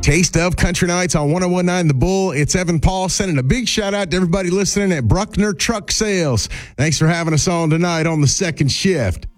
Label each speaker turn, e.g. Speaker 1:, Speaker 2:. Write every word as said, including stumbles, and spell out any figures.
Speaker 1: Taste of Country Nights on one oh one point nine The Bull. It's Evan Paul sending a big shout out to everybody listening at Bruckner Truck Sales. Thanks for having us on tonight on the second shift.